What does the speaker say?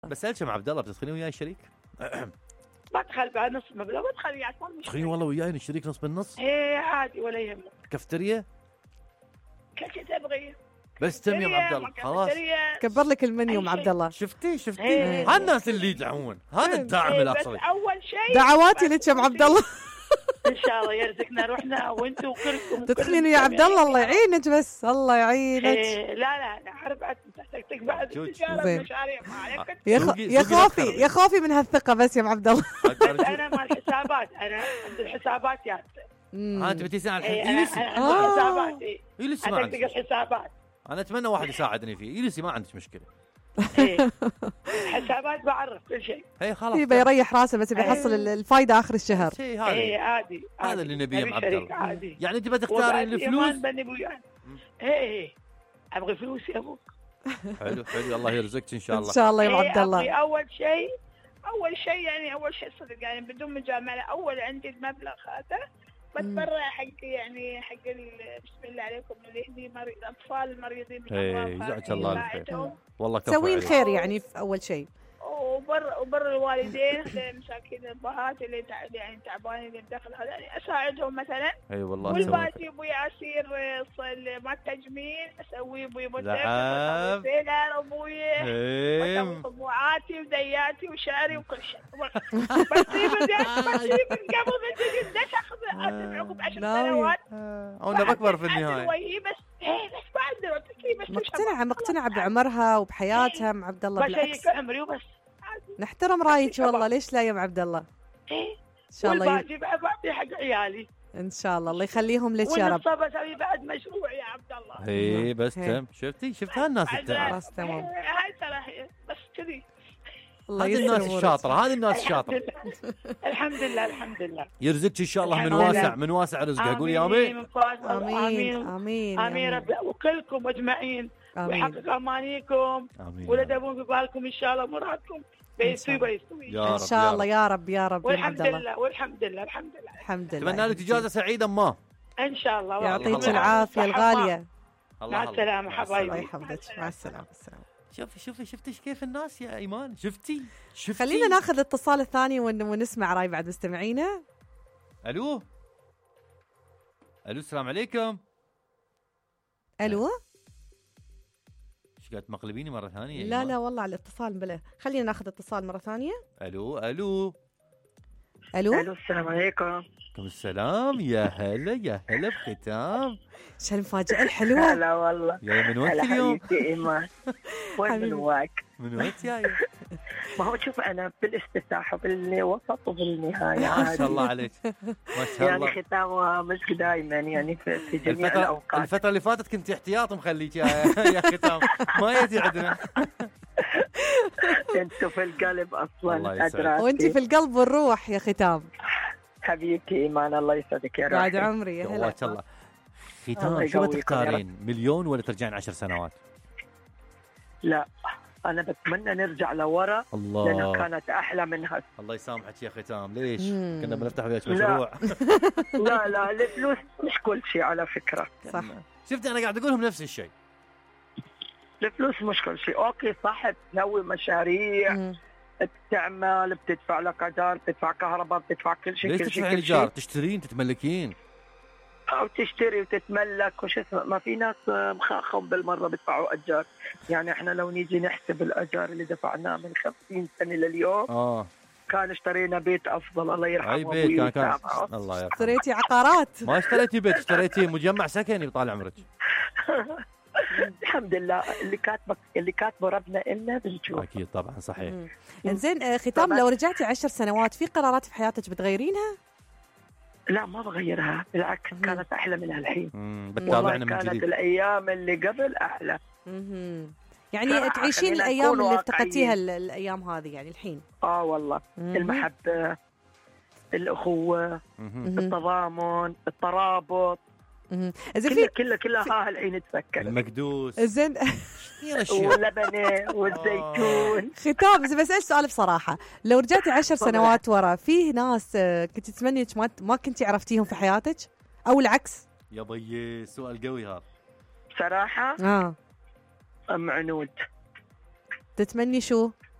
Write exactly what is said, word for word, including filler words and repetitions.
بسألك مع عبد الله بتدخلين وياي شريك؟ بدخل بعد نص مبلغ بدخل وياك ما مشكلة. تدخلين والله وياي نشتريك نص بالنص؟ ايه عادي ولا يهمك. كافتريا؟ كل شيء تبغيه. بس تم يا عبد الله خلاص كبر لك المنيو مع عبد الله. شفتي شفتي إيه. هالناس اللي يدعمون هذا الداعم إيه الاصلي. بس اول شيء دعواتي لك يا عبد الله. ان شاء الله يرزقنا روحنا وانتم وكلكم. تدخلين يا عبد الله الله يعينك بس الله يعينك. إيه لا لا لا حرب تحتاج بعد تجاره مشاريع ما عليك. يا خ... يا خوفي يا خوفي من هالثقه بس يا عبد الله. انا مال الحسابات انا عند الحسابات يا ها انت بتي ساعه الحسابات. انا حسابات اي لسه ما عندك الحسابات. انا اتمنى واحد يساعدني فيه اي لسه ما عندك مشكله. ايه حسابات بعرف كل شيء. اي خلاص يبي يريح راسه بس بيحصل الفايده اخر الشهر. شيء هذا ايه عادي هذا اللي نبيه مع عبد الله. عادي. يعني انت بتختارين الفلوس؟ ايه ايه ابغي فلوس يا ابوك. حلو حلو الله يرزقك ان شاء الله. ان شاء الله يا عبد الله. اول شيء اول شيء يعني اول شيء صدق يعني بدون مجامله اول عندي المبلغ هذا بتبرع حق يعني حق بسم الله عليكم اللي عندي مريض اطفال المريضين ايه جزاك الله الخير والله تسوين خير يعني في اول شيء. وبر وبر الوالدين مساكين الابهات اللي يعني تعبانين اللي بدخل هذا يعني اساعدهم مثلا. اي والله. والباقي ابوي عصير مال تجميل اسوي ابوي نعم. فيلر ابوي طبوعاتي ودياتي وشعري وكل شيء. بسيب بسيب قبل ما تجي قديش اخذ عقب عشر سنوات. انا بكبر في النهايه. بس ايه بس بعد بس مقتنعه مقتنعه بعمرها وبحياتها مع عبد الله. بالعكس عمري وبس نحترم رايك والله ليش لا يا عبد الله. ايه ان شاء الله والباقي بعطي حق عيالي ان شاء الله الله يخليهم لك يا رب. والنصب اسوي بعد مشروع يا عبد الله. ايه بس تم شفتي شفت هالناس التعب. خلاص تمام هاي ترى بس كذي. الله هذه الناس الشاطره هذه الناس الشاطره. الحمد لله الحمد لله. يرزقك ان شاء الله من واسع من واسع رزقه. قولي امين امين امين امين رب وكلكم اجمعين ويحقق امانيكم ولد ابوكم يقبلكم ان شاء الله مرادكم بيستوي بيستوي ان شاء الله يا رب يا رب. والحمد لله والحمد لله الحمد لله الحمد لله. اتمنى لك اجازه سعيده ما ان شاء الله. يعطيك العافيه الغاليه. مع السلامه حبايبي. الله يحفظك مع السلامه. السلام. شوفي شوفي شفتي كيف الناس يا ايمان شفتي شفتي. خلينا ناخذ الاتصال الثاني ونسمع راي بعد مستمعينا. الو الو السلام عليكم. الو ايش قاعد تمقلبيني مره ثانيه؟ لا لا والله على الاتصال بلا. خلينا ناخذ اتصال مره ثانيه. الو الو الو الو السلام عليكم. عليكم السلام يا هلا يا هلا بختام. شو المفاجأة الحلوة. هلا والله. يا من وين اليوم؟ حبيبتي ايمان. وين من واك؟ من وين جايه؟ ما هو شوف انا بالافتتاح وبالوسط وبالنهايه. ما شاء الله عليك ما شاء الله. يعني ختام مش دائما يعني في, في جميع الفترة الاوقات. الفتره اللي فاتت كنت احتياط مخليك يا يا ختام ما يجي عندنا. انتوا في القلب اصلا ادرى. وانت في القلب والروح يا ختام. حبيبتي ايمان الله يسعدك يا رب. بعد عمري يا هلا. ما شاء الله. ختام شو بتختارين مليون ولا ترجعين عشر سنوات؟ لا أنا بتمنى نرجع لورا. الله لأنها كانت أحلى منها. الله يسامحك يا ختام ليش؟ مم. كنا بنفتح وياك مشروع. لا لا الفلوس مش كل شيء على فكرة. صح. شفت أنا قاعد أقولهم نفس الشيء. الفلوس مش كل شيء. أوكي صح تسوي مشاريع مم. بتعمل بتدفع لك إيجار بتدفع كهرباء بتدفع كل شيء. ليش تدفع إيجار؟ تشترين تتملكين. أو تشتري وتتملك وش اسمه. ما في ناس مخاخهم بالمرة بيدفعوا أجار. يعني إحنا لو نيجي نحسب الأجار اللي دفعناه من خمسين سنة لليوم آه كان اشترينا بيت أفضل الله يرحمه. أي بيت كان كان الله يرحمه. اشتريتي عقارات. ما اشتريتي بيت اشتريتي مجمع سكني طال عمرك. الحمد لله اللي كاتبه اللي كاتبه ربنا إلنا بنشوف. أكيد طبعا صحيح. إنزين ختام لو رجعتي عشر سنوات في قرارات في حياتك بتغيرينها؟ لا ما بغيرها بالعكس. مم. كانت أحلى منها الحين. بتتابعنا من جديد. كانت الأيام اللي قبل أحلى. مم. يعني تعيشين الأيام اللي افتقدتيها الأيام هذه يعني الحين. آه والله. مم. المحبة الأخوة مم. التضامن الترابط كله كله كله ها الحين تفكر. المقدوس زين واللبنة والزيتون. ختام زي بسأل سؤال بصراحة لو رجعتي عشر سنوات ورا فيه ناس كنت تتمني ما ما كنتي عرفتيهم في حياتك أو العكس؟ يا بيي سؤال قوي هذا صراحة. آه أم عنود. تتمني شو؟